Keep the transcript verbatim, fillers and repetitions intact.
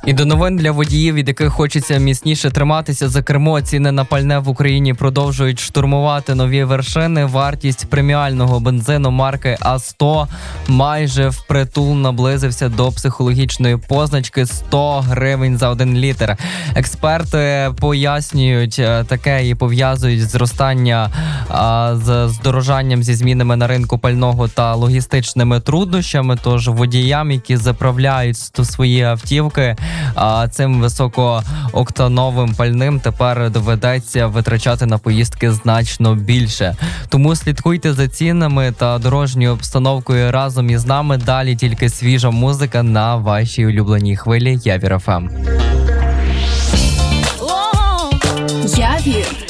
І до новин для водіїв, від яких хочеться міцніше триматися за кермо, ціни на пальне в Україні продовжують штурмувати нові вершини. Вартість преміального бензину марки А сто майже впритул наблизився до психологічної позначки сто гривень за один літр. Експерти пояснюють таке і пов'язують зростання а, з здорожанням зі змінами на ринку пального та логістичними труднощами. Тож водіям, які заправляють свої автівки а цим високооктановим пальним, тепер доведеться витрачати на поїздки значно більше. Тому слідкуйте за цінами та дорожньою обстановкою разом із нами. Далі тільки свіжа музика на вашій улюбленій хвилі Явір еф ем. Явір.